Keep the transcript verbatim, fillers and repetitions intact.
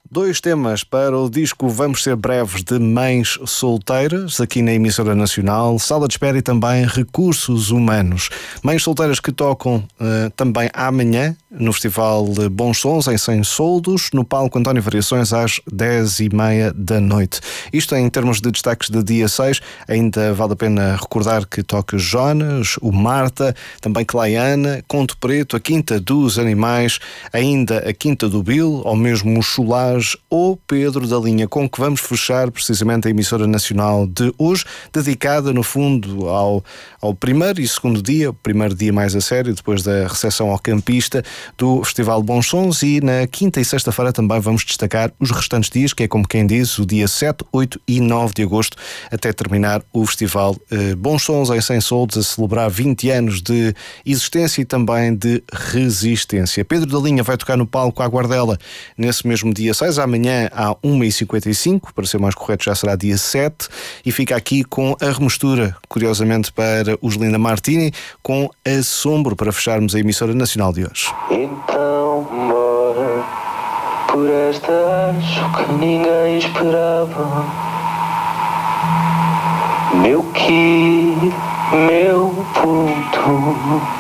Dois temas para o disco Vamos Ser Breves de Mães Solteiras, aqui na emissora nacional, Sala de Espera e também Recursos Humanos. Mães solteiras que tocam uh, também amanhã no Festival Bons Sons, em Sem Soldos, no palco António Variações, às dez e meia da noite. Isto em termos de destaques de dia seis, ainda vale a pena recordar que toca Jonas, o Marta, também Claiana, Conto Preto, a Quinta dos Animais, ainda a Quinta do Bil, ou mesmo o Cholage ou Pedro da Linha, com que vamos fechar precisamente a emissora nacional de hoje, dedicada no fundo ao, ao primeiro e segundo dia, o primeiro dia mais a sério, depois da recepção ao campista do Festival Bons Sons, e na quinta e sexta-feira também vamos destacar os restantes dias, que é como quem diz, o dia sete, oito e nove de agosto, até terminar o Festival eh, Bons Sons em Sem Soldos, a celebrar vinte anos de existência e também de resistência. Pedro da Linha vai tocar no palco à Guardela nesse mesmo dia seis, amanhã à uma e cinquenta e cinco, para ser mais correto já será dia sete, e fica aqui com a remistura, curiosamente para os Linda Martini, com Assombro, para fecharmos a emissora nacional de hoje. Então, bora, por esta acho que ninguém esperava. Meu que, meu ponto.